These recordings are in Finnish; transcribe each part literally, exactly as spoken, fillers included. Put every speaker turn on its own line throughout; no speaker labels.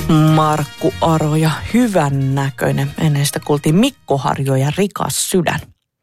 Markku Aro ja hyvän näköinen. Ennen sitä kuultiin Mikko Harjo ja Rikas sydän.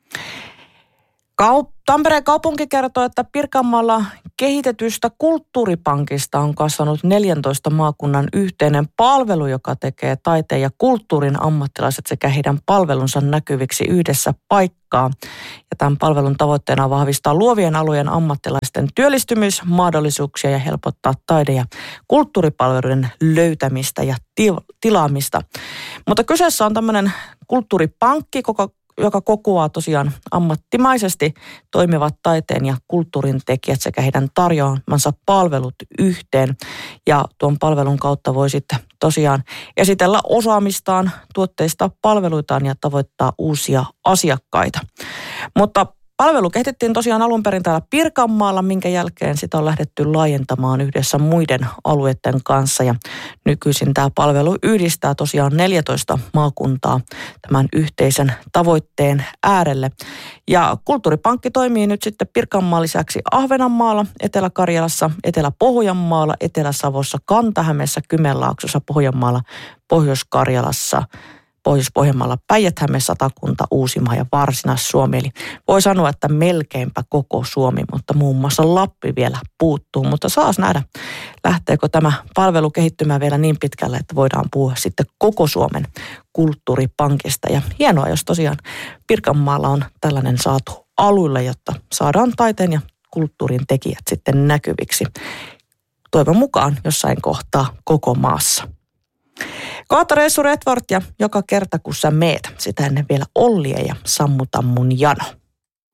Kaup- Tampereen kaupunki kertoo, että Pirkanmaalla kehitetystä kulttuuripankista on kasvanut neljäntoista maakunnan yhteinen palvelu, joka tekee taiteen ja kulttuurin ammattilaiset sekä heidän palvelunsa näkyviksi yhdessä paikkaa. Ja tämän palvelun tavoitteena on vahvistaa luovien alojen ammattilaisten työllistymismahdollisuuksia ja helpottaa taide- ja kulttuuripalveluiden löytämistä ja til- tilaamista. Mutta kyseessä on tämmöinen kulttuuripankki, koko joka kokoaa tosiaan ammattimaisesti toimivat taiteen ja kulttuurin tekijät sekä heidän tarjoamansa palvelut yhteen. Ja tuon palvelun kautta voi sitten tosiaan esitellä osaamistaan, tuotteista, palveluitaan ja tavoittaa uusia asiakkaita. Mutta palvelu kehitettiin tosiaan alun perin täällä Pirkanmaalla, minkä jälkeen sitä on lähdetty laajentamaan yhdessä muiden alueiden kanssa. Ja nykyisin tämä palvelu yhdistää tosiaan neljätoista maakuntaa tämän yhteisen tavoitteen äärelle. Ja kulttuuripankki toimii nyt sitten Pirkanmaan lisäksi Ahvenanmaalla, Etelä-Karjalassa, Etelä-Pohjanmaalla, Etelä-Savossa, Kanta-Hämeessä, Kymenlaaksossa, Pohjanmaalla, Pohjois-Karjalassa, Pohjois-Pohjanmaalla, Päijät-Häme, Satakunta, Uusimaa ja Varsinais-Suomi. Eli voi sanoa, että melkeinpä koko Suomi, mutta muun muassa Lappi vielä puuttuu. Mutta saas nähdä, lähteekö tämä palvelu kehittymään vielä niin pitkälle, että voidaan puhua sitten koko Suomen kulttuuripankista. Ja hienoa, jos tosiaan Pirkanmaalla on tällainen saatu aluille, jotta saadaan taiteen ja kulttuurin tekijät sitten näkyviksi. Toivon mukaan jossain kohtaa koko maassa. Kohta Reissu Redford ja joka kerta kun sä meet, sitä ennen vielä Ollie ja Sammuta mun jano.